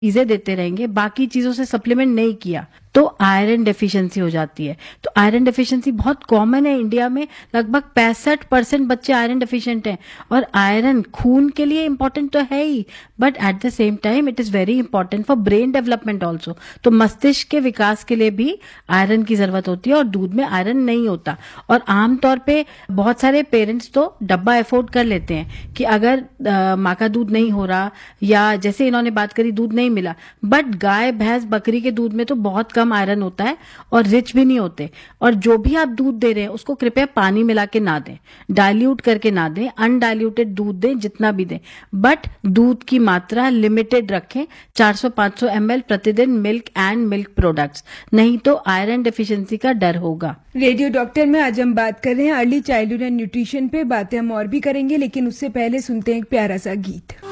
चीजें देते रहेंगे, बाकी चीजों से सप्लीमेंट नहीं किया, तो आयरन डेफिशिएंसी हो जाती है। तो आयरन डेफिशिएंसी बहुत कॉमन है इंडिया में, लगभग 65% बच्चे आयरन डेफिशिएंट हैं। और आयरन खून के लिए इंपॉर्टेंट तो है ही, but at the same time it is very important for brain development also. तो मस्तिष्क के विकास के लिए भी आयरन की जरूरत होती है, और दूध में आयरन नहीं होता। और आमतौर पे बहुत सारे पेरेंट्स तो डब्बा अफोर्ड कर लेते हैं कि अगर माँ का दूध नहीं हो रहा, या जैसे इन्होंने बात करी दूध नहीं मिला, बट गाय भैंस बकरी के दूध में तो बहुत कम आयरन होता है और रिच भी नहीं होते। और जो भी आप दूध दे रहे हैं उसको कृपया पानी मिला के ना दें, डाइल्यूट करके ना दें, अनडाइल्यूटेड दूध दें, जितना भी दें, बट दूध की मात्रा लिमिटेड रखें, 400-500 ml प्रतिदिन मिल्क एंड मिल्क प्रोडक्ट्स, नहीं तो आयरन डेफिशिएंसी का डर होगा। रेडियो डॉक्टर में आज हम बात कर रहे हैं अर्ली चाइल्डहुड एंड न्यूट्रिशन पे। बातें हम और भी करेंगे, लेकिन उससे पहले सुनते हैं एक प्यारा सा गीत।